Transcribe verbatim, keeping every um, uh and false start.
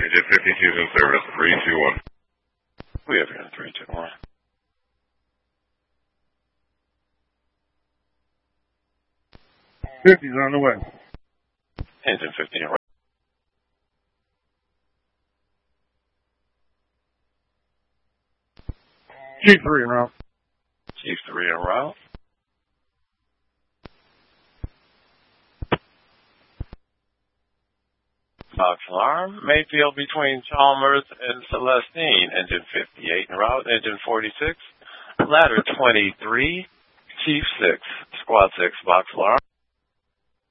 Engine fifty-two in service, three two one. We have here three two one. fifty's on the way. Engine fifteen. Chief three en route. Chief three en route. Fox alarm. Mayfield between Chalmers and Celestine. Engine fifty-eight en route. Engine forty-six. Ladder twenty-three. Chief six. Squad six. Box alarm.